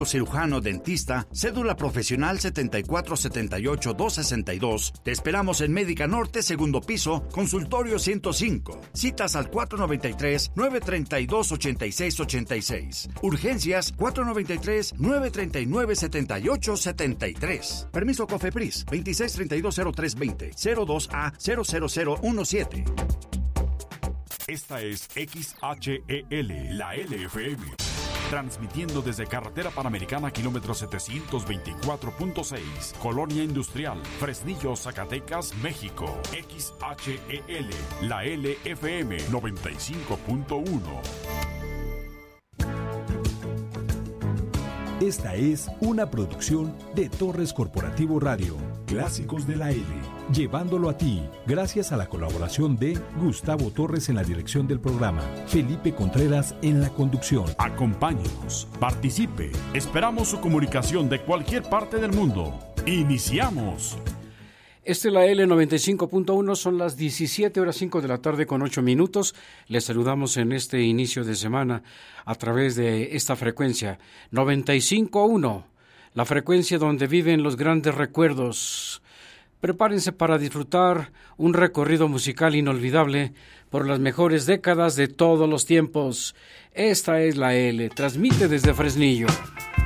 cirujano dentista, cédula profesional 7478-262. Te esperamos en Médica Norte, segundo piso, consultorio 105. Citas al 493-932-8686. Urgencias 493-939-7873. Permiso COFEPRIS 26320320 02A00017. Esta es XHEL, la LFM. Transmitiendo desde Carretera Panamericana, kilómetro 724.6, Colonia Industrial, Fresnillo, Zacatecas, México. XHEL, la LFM 95.1. Esta es una producción de Torres Corporativo Radio. Clásicos de la L. Llevándolo a ti, gracias a la colaboración de Gustavo Torres en la dirección del programa, Felipe Contreras en la conducción. Acompáñenos, participe. Esperamos su comunicación de cualquier parte del mundo. ¡Iniciamos! Esta es la L95.1, son las 17:05 de la tarde con 8 minutos. Les saludamos en este inicio de semana a través de esta frecuencia 95.1, la frecuencia donde viven los grandes recuerdos. Prepárense para disfrutar un recorrido musical inolvidable por las mejores décadas de todos los tiempos. Esta es la L, transmite desde Fresnillo.